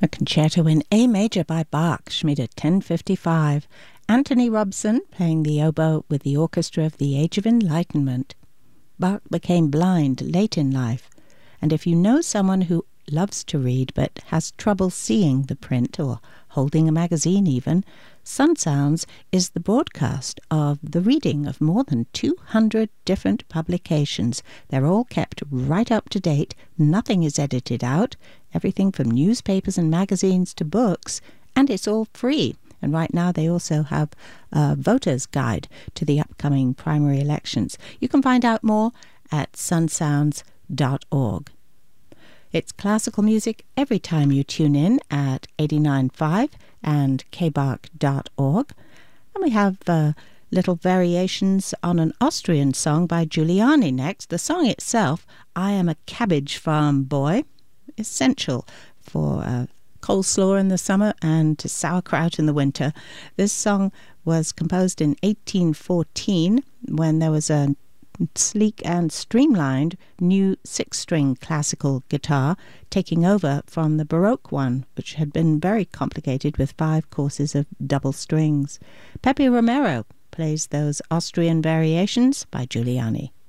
A concerto in A major by Bach, Schmidt 1055. Anthony Robson playing the oboe with the orchestra of the Age of Enlightenment. Bach became blind late in life, and if you know someone who loves to read but has trouble seeing the print or holding a magazine even, Sun Sounds is the broadcast of the reading of more than 200 different publications. They're all kept right up to date. Nothing is edited out. Everything from newspapers and magazines to books, and it's all free. And right now they also have a voter's guide to the upcoming primary elections. You can find out more at sunsounds.org. It's classical music every time you tune in at 89.5 and kbach.org. And we have little variations on an Austrian song by Giuliani next. The song itself, I Am a Cabbage Farm Boy, essential for coleslaw in the summer and sauerkraut in the winter. This song was composed in 1814 when there was a sleek and streamlined new six-string classical guitar taking over from the Baroque one, which had been very complicated with 5 courses of double strings. Pepe Romero plays those Austrian variations by Giuliani.